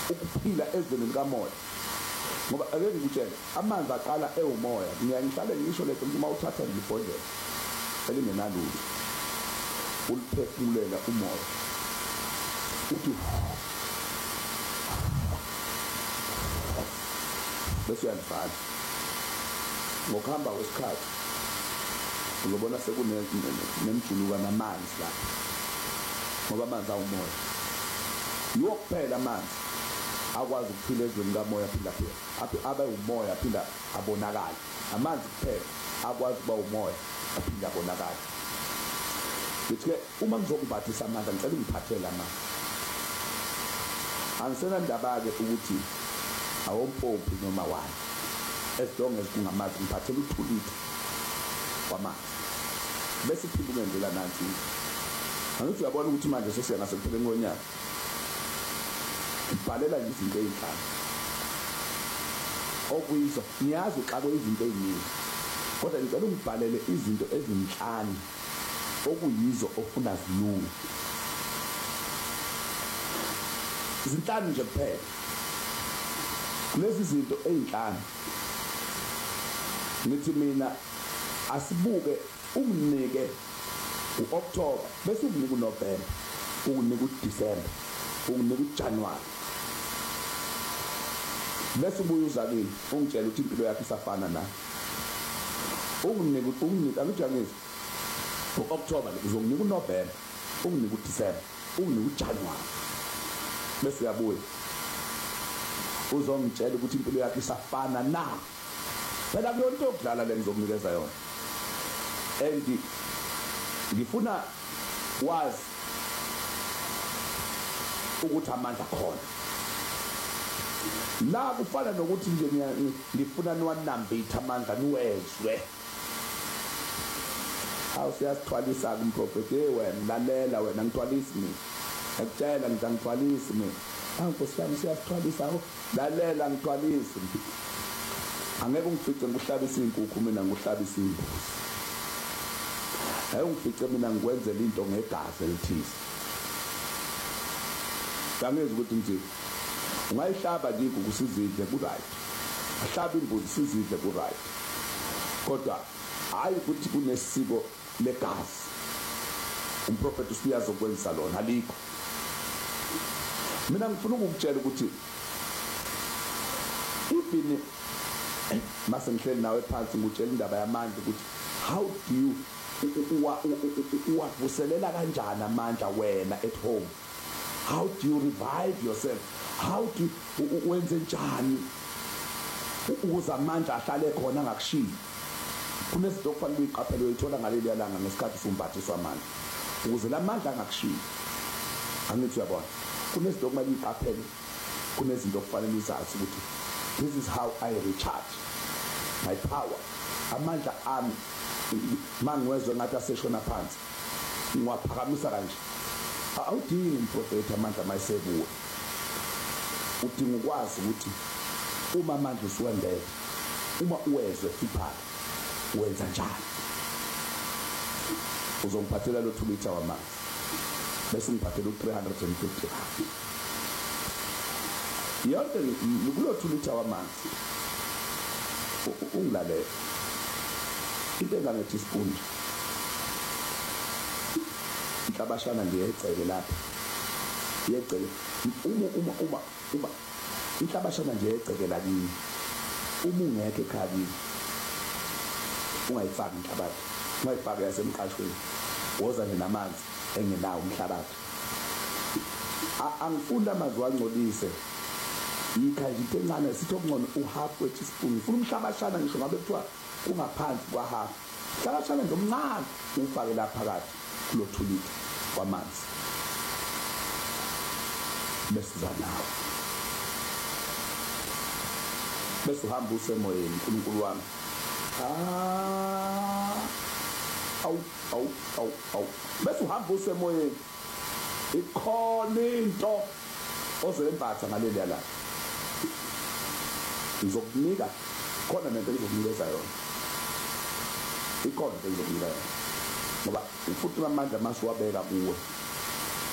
ukuphila ezweni likamoya. Ngoba ake ngikutshele amanzi aqala ewumoya. Ngiyangihlale ngisho lethu uma uthatha nje ibhodlela elingenalutho uliphefumulela umoya uthi bese uyalivala. Ngokuhamba kwesikhathi uzobona sekunemjuluka namanzi la, ngoba amanzi awumoya. Yiwo kuphela amanzi akwazi ukuphila ezweni kamoya phinda abe umoya phinda abonakala. Amanzi kuphela akwazi ukuba umoya aphinda abonakala. Ngithi uma ngizokubhathisa amandla ngicela ungiphathele amanzi. Angisena ndaba-ke ukuthi awompompi noma wani, as long as kungamanzi ngiphathele u2 litha kwamanzi. Bese iphinde ungenzela nansi. Angithi uyabona ukuthi manje sesiya ngasekupheleni konyaka ngibhalela izinto ezinhlanu okuyizo. Ngiyazi uxakwe izinto eziningi, kodwa ngicela ungibhalele izinto ezinhlanu okuyizo ofuna zilunge. Izinhlanu nje kuphela. Lezi zinto ezinhlanu ngithi mina asibuke unginike uOctober, bese unginike uNovember, unginike uDecember, unginike uJanuary. Bese ubuye uzakini ungitshela ukuthi impilo yakhe isafana na. Unginike alujangisi uOctober, uzonginika uNovember, unginike uDecember, unginike uJanuary. Bese uyabuya uzongitshela ukuthi impilo yakhe isafana na. Phela kuyonto yokudlala le ngizokunikeza yona. And ngifuna wazi ukuthi amandla khona la, kufana nokuthi nje ngifuna niwanambitha amandla niwezwe. Awusiyasithwalisa kumprofeti, wena lalela, wena ngithwalisi mina, ngikutshela ngithwalisi mina. Nkosi yami siyasithwalisa, lalela ngithwalisi. Angeke ungifice ngihlabisa inkukhu, mina ngihlabisa imbuzi. Hayi ungifice mina ngikwenzela into ngegazi elithize. Ngangeza ukuthi nje ungayihlaba inkukhu sizidle ku right, ahlaba imbuzi sizidle ku right, kodwa hayi ukuthi kunesiko legazi umprofeti usiyazokwenza lona alikho. Mina ngifuna ukukutshela ukuthi ibini mase ngihleli nawe phansi ngutshela indaba yamandla ukuthi how do you uwavuselela kanjani amandla wena at home. How do you revive yourself? How do wenze njani ukuze amandla ahlale khona ngakushiyi. Kunezinto okufanele uyiqaphele uyithola ngaleli yalanga ngesikhathi usumbathiswa amandla ukuze lamandla angakushiyi. Angithi uyabona kunezinto okumele uyiqaphele, kunezinto okufanele uzazi ukuthi this is how I recharge my power. Amandla ami mangiwezwe ngathi aseshona phansi ngiwaphakamisa kanje. Awudingi umprofeti amandla mayisebuwe. Udinga ukwazi ukuthi uma amandla usuwendele, uma uwezwe iphala wenza njani. Uzongiphathela lo 2 litha wamanzi bese ngiphathela u350. Yonke ngikulo 2 litha wamanzi ungilalela into engangethi spoon inhlabashana nje yecele lapha yecele uma inhlabashana nje yecele la kini uma ungekho ekhaya kini ungayifaki inhlabathi, ungayifaki yasemqashweni woza nje namanzi engenawo umhlabathi. Angifunda amazwi angcolise ikhaji into encane sithi okungcono uhalf we-teaspoon. Ufuna umhlabashana ngisho ngabe kuthiwa ungaphansi kwa-half, umhlabashana nje omncane ufake la phakathi kulo 2 litha kwamanzi bese nawe bese uhamba usemoyeni. uNkulunkulu wami au bese uhamba usemoyeni. Ikhona into ozembatha ngaleli yala ngizokunika khona nento engizokunikeza yona. Ikhona into engizokunika yona ngoba ufuthi amandla masiwabeka kuwe